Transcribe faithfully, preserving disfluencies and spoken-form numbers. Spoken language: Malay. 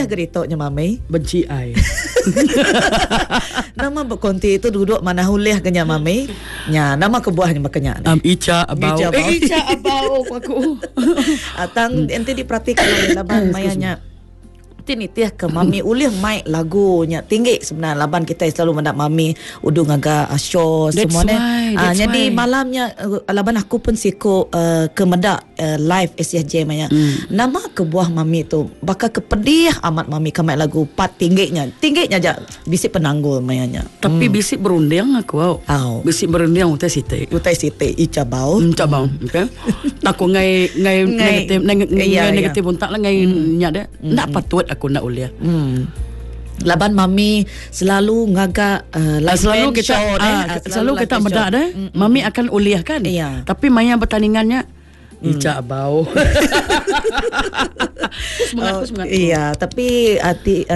uliah geritoknya mami. Benci ai. Nama berkonti itu duduk mana uliah kenya mami. Nya nama kebuahnya makanya. Um, Ica abau. Ica abau. Eh, Ica abau aku. Atang ente diperhatikan laban mayanya. Tini tiah ke mami uliah mai lagunya tinggi sebenarnya laban kita selalu mendak mami udung agak show semua ni. Ah, jadi malamnya uh, laban aku pun siku uh, ke mendak uh, live S C J maya. Mm. Nama kebuah mami tu bakal kepedih amat mami kamai lagu pat tingginya. Tingginya aja bisik penanggul mayanya. Tapi mm. bisik berundang aku. Wow. Oh. Bisik berundang utai site. Utai site Ica bau. Ica bau. Okay. Takut ngai ngai negatif ngai negatif untak lah ngai nyada. Ndak patut aku nak uliah. Hmm. Laban mami selalu ngagak uh, live selalu band kita show, uh, eh? selalu, selalu kita bedak deh. Mm-mm. Mami akan uliah kan. Iya. Tapi maya pertandingannya mm. Ica bau. Semangat oh, semangat. Iya, tapi hati